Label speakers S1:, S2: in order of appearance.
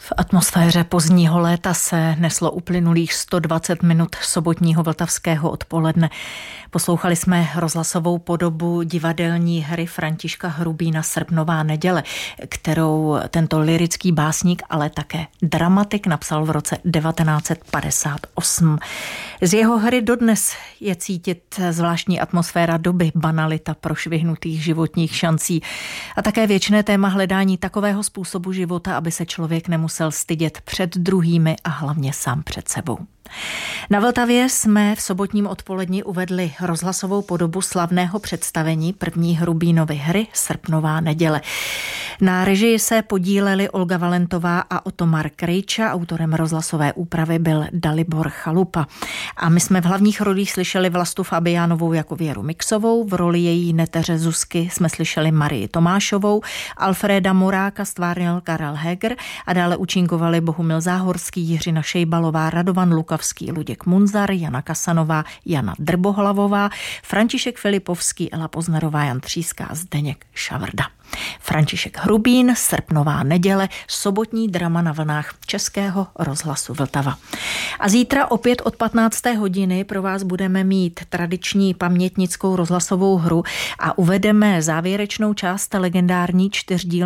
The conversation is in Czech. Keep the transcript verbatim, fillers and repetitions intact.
S1: V atmosféře pozdního léta se neslo uplynulých sto dvacet minut sobotního vltavského odpoledne. Poslouchali jsme rozhlasovou podobu divadelní hry Františka Hrubýna Srpnová neděle, kterou tento lyrický básník, ale také dramatik napsal v roce devatenáct set padesát osm. Z jeho hry dodnes je cítit zvláštní atmosféra doby, banalita prošvihnutých životních šancí a také věčné téma hledání takového způsobu života, aby se člověk nemusel stydět před druhými a hlavně sám před sebou. Na Vltavě jsme v sobotním odpoledni uvedli rozhlasovou podobu slavného představení první Hrubýnovy hry Srpnová neděle. Na režii se podíleli Olga Valentová a Otomar Krejča, autorem rozhlasové úpravy byl Dalibor Chalupa. A my jsme v hlavních rolích slyšeli Vlastu Fabiánovou jako Věru Mixovou, v roli její neteře Zuzky jsme slyšeli Marii Tomášovou, Alfreda Moráka stvárnil Karel Heger a dále účinkovali Bohumil Záhorský, Jiřina Šejbalová, Radovan Lukavský, Luděk Munzar, Jana Kasanová, Jana Drbohlavová, František Filipovský, Ela Poznarová, Jan Tříská a Zdeněk Šavrda. František Hrubýn, Srpnová neděle, sobotní drama na vlnách Českého rozhlasu Vltava. A zítra opět od patnácté hodiny pro vás budeme mít tradiční pamětnickou rozhlasovou hru a uvedeme závěrečnou část legendární čtyřdílné